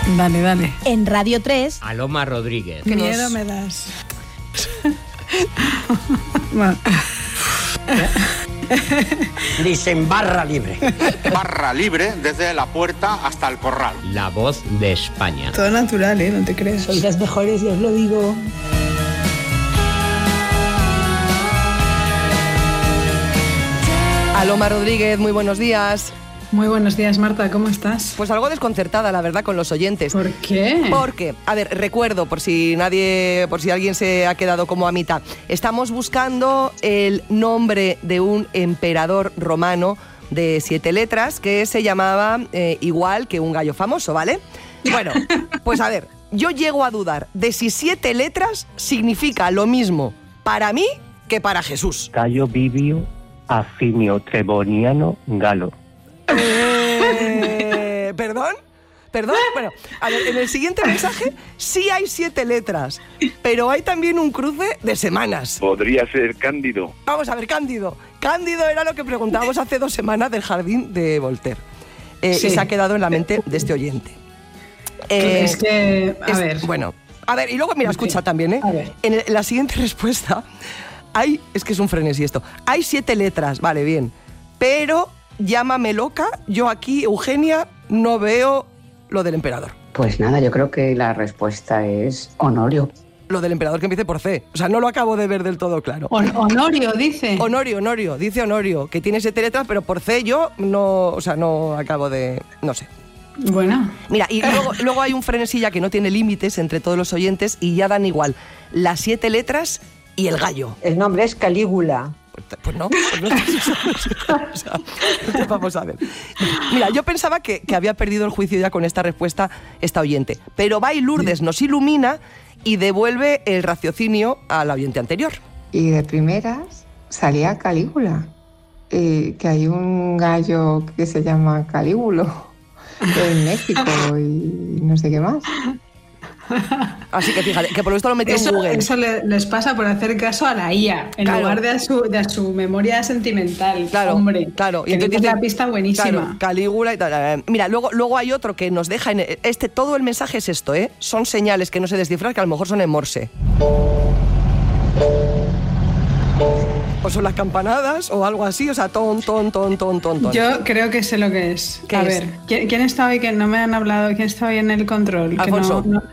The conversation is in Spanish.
Dale, dale. En Radio 3... Aloma Rodríguez. Qué miedo me das. Bueno. Dicen barra libre. Barra libre desde la puerta hasta el corral. La voz de España. Todo natural, no te crees. Sois las mejores, yo os lo digo. Aloma Rodríguez, muy buenos días. Muy buenos días, Marta, ¿cómo estás? Pues algo desconcertada, la verdad, con los oyentes. ¿Por qué? Porque, a ver, recuerdo, por si alguien se ha quedado como a mitad, estamos buscando el nombre de un emperador romano de 7 letras que se llamaba igual que un gallo famoso, ¿vale? Bueno, pues a ver, yo llego a dudar de si 7 letras significa lo mismo para mí que para Jesús. Cayo Vivio Afinio Treboniano Galo. ¿Perdón? Bueno, a ver, en el siguiente mensaje sí hay 7 letras, pero hay también un cruce de semanas. Podría ser Cándido. Vamos a ver, Cándido. Cándido era lo que preguntábamos hace 2 semanas del jardín de Voltaire. Sí. Y se ha quedado en la mente de este oyente. Es que, a ver. Bueno, a ver, y luego, mira, escucha también, ¿eh? A ver. En la siguiente respuesta es que es un frenesí esto. Hay 7 letras, vale, bien, pero... Llámame loca, yo aquí, Eugenia, no veo lo del emperador. Pues nada, yo creo que la respuesta es Honorio. Lo del emperador que empiece por C. O sea, no lo acabo de ver del todo claro. Honorio, dice. Honorio, dice Honorio, que tiene 7 letras, pero por C yo no acabo de... no sé. Bueno. Mira, y luego hay un frenesilla que no tiene límites entre todos los oyentes y ya dan igual las 7 letras y el gallo. El nombre es Calígula. Pues no vamos a ver. Mira, yo pensaba que había perdido el juicio ya con esta respuesta esta oyente, pero va y Lourdes nos ilumina y devuelve el raciocinio al oyente anterior. Y de primeras salía Calígula, que hay un gallo que se llama Calígulo en México y no sé qué más. Así que fíjate, que por esto lo metí en Google. Eso les pasa por hacer caso a la IA, en lugar de a su memoria sentimental. Claro, hombre. Claro. Y entonces la pista buenísima. Claro, Calígula y tal. Mira, luego hay otro que nos deja en todo el mensaje es esto, ¿eh? Son señales que no sé descifrar, que a lo mejor son en Morse. O son las campanadas o algo así, o sea, ton. Yo creo que sé lo que es. A ver, ¿quién está hoy que no me han hablado? ¿Quién está hoy en el control? Alfonso. Que no,